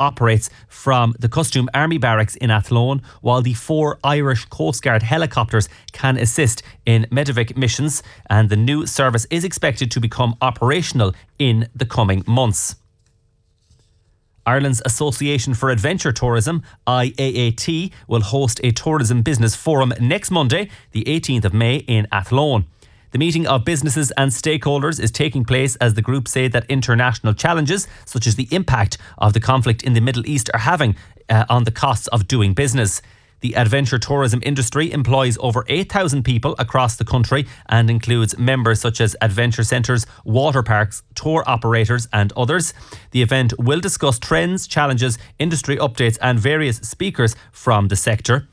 operates from the Costume Army Barracks in Athlone, while the 4 Irish Coast Guard helicopters can assist in medevac missions, and the new service is expected to become operational in the coming months. Ireland's Association for Adventure Tourism, IAAT, will host a tourism business forum next Monday, the 18th of May, in Athlone. The meeting of businesses and stakeholders is taking place as the group say that international challenges, such as the impact of the conflict in the Middle East, are having on the costs of doing business. The adventure tourism industry employs over 8,000 people across the country and includes members such as adventure centres, water parks, tour operators and others. The event will discuss trends, challenges, industry updates and various speakers from the sector.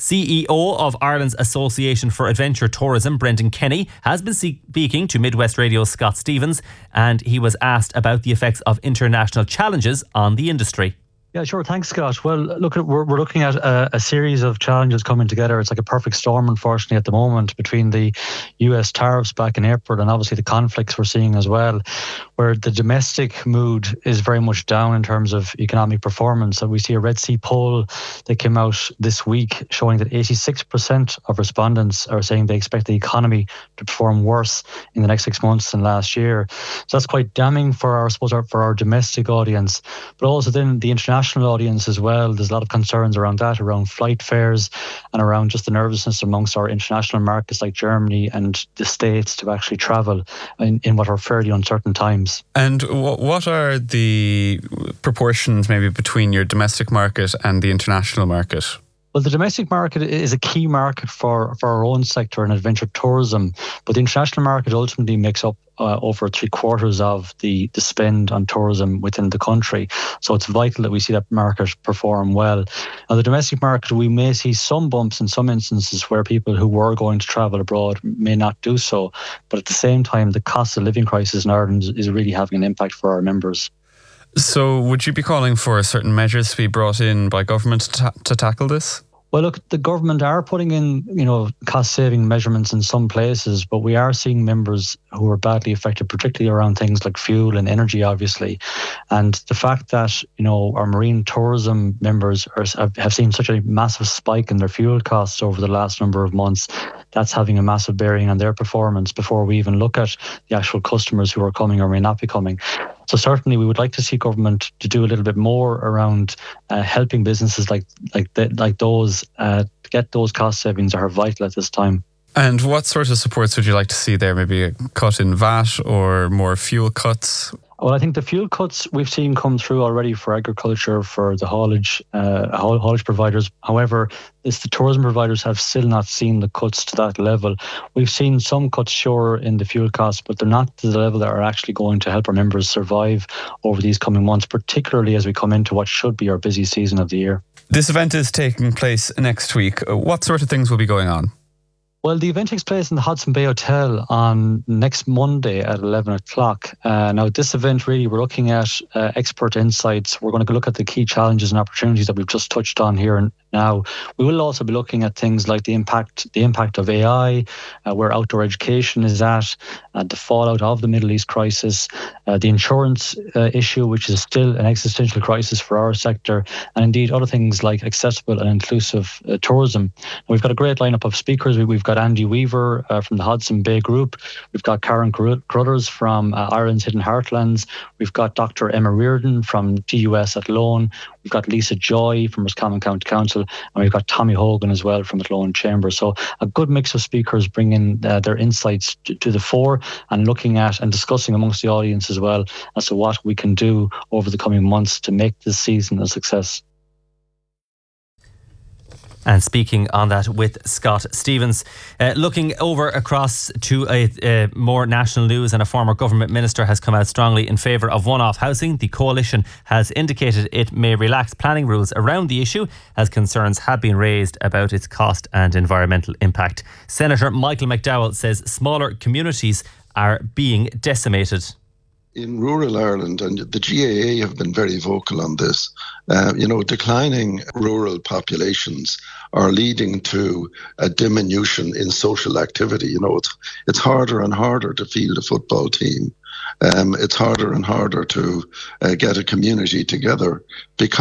CEO of Ireland's Association for Adventure Tourism, Brendan Kenny, has been speaking to Midwest Radio's Scott Stevens, and he was asked about the effects of international challenges on the industry. Yeah, sure. Thanks, Scott. Well, look, we're looking at a series of challenges coming together. It's like a perfect storm, unfortunately, at the moment, between the US tariffs back in April and obviously the conflicts we're seeing as well, where the domestic mood is very much down in terms of economic performance. So we see a Red C poll that came out this week showing that 86% of respondents are saying they expect the economy to perform worse in the next 6 months than last year. So that's quite damning for our domestic audience, but also then the international audience as well. There's a lot of concerns around that, around flight fares and around just the nervousness amongst our international markets like Germany and the States to actually travel in what are fairly uncertain times. And what are the proportions maybe between your domestic market and the international market? Well, the domestic market is a key market for our own sector in adventure tourism, but the international market ultimately makes up over 3/4 of the spend on tourism within the country. So it's vital that we see that market perform well. Now, the domestic market, we may see some bumps in some instances where people who were going to travel abroad may not do so. But at the same time, the cost of living crisis in Ireland is really having an impact for our members. So would you be calling for certain measures to be brought in by government to tackle this? Well, look, the government are putting in, cost-saving measurements in some places, but we are seeing members who are badly affected, particularly around things like fuel and energy, obviously. And the fact that, our marine tourism members have seen such a massive spike in their fuel costs over the last number of months, that's having a massive bearing on their performance before we even look at the actual customers who are coming or may not be coming. So certainly we would like to see government to do a little bit more around helping businesses like those get those cost savings that are vital at this time. And what sort of supports would you like to see there? Maybe a cut in VAT or more fuel cuts? Well, I think the fuel cuts we've seen come through already for agriculture, for the haulage providers. However, the tourism providers have still not seen the cuts to that level. We've seen some cuts, sure, in the fuel costs, but they're not to the level that are actually going to help our members survive over these coming months, particularly as we come into what should be our busy season of the year. This event is taking place next week. What sort of things will be going on? Well, the event takes place in the Hudson Bay Hotel on next Monday at 11 o'clock. Now, this event, really, we're looking at expert insights. We're going to look at the key challenges and opportunities that we've just touched on here and now. We will also be looking at things like the impact of AI, where outdoor education is at, the fallout of the Middle East crisis, the insurance issue, which is still an existential crisis for our sector, and indeed other things like accessible and inclusive tourism. We've got a great lineup of speakers. We've got Andy Weaver from the Hudson Bay Group. We've got Karen Cruthers from Ireland's Hidden Heartlands. We've got Dr. Emma Reardon from TUS Athlone. We've got Lisa Joy from Roscommon County Council, and we've got Tommy Hogan as well from Athlone Chamber. So a good mix of speakers bringing their insights to the fore and looking at and discussing amongst the audience as well as to what we can do over the coming months to make this season a success. And speaking on that with Scott Stevens, looking over across to a more national news, and a former government minister has come out strongly in favour of one-off housing. The coalition has indicated it may relax planning rules around the issue as concerns have been raised about its cost and environmental impact. Senator Michael McDowell says smaller communities are being decimated. In rural Ireland, and the GAA have been very vocal on this, declining rural populations are leading to a diminution in social activity. It's harder and harder to field a football team. It's harder and harder to get a community together because